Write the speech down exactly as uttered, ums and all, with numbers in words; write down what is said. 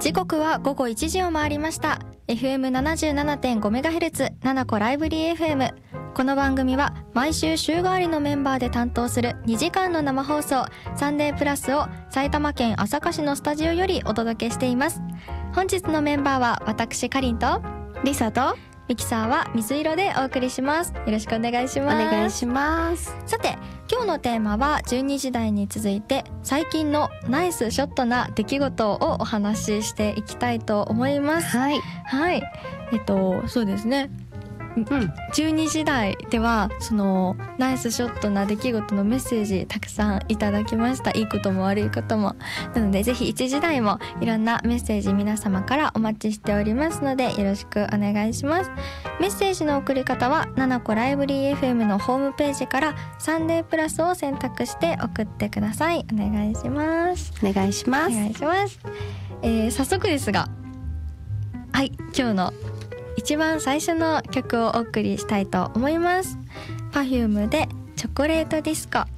時刻は午後いちじを回りました。 エフエムななじゅうななてんごメガヘルツ ナナコライブリー エフエム。 この番組は毎週週替わりのメンバーで担当するにじかんの生放送サンデープラスを埼玉県朝霞市のスタジオよりお届けしています。本日のメンバーは私かりんとりさとミキサーは水色でお送りします。よろしくお願いします。 お願いします。 さて今日のテーマはじゅうにじ台に続いて最近のナイスショットな出来事をお話ししていきたいと思います。 はいはいえっとそうですね、うん、じゅうにじ台ではそのナイスショットな出来事のメッセージたくさんいただきました。いいことも悪いことも。なのでぜひいちじ台もいろんなメッセージ皆様からお待ちしておりますのでよろしくお願いします。メッセージの送り方はナナコライブリー エフエム のホームページからサンデープラスを選択して送ってください。お願いします。 お願いします。 お願いします。えー、早速ですがはい今日の一番最初の曲をお送りしたいと思います。 Perfume でチョコレートディスコ。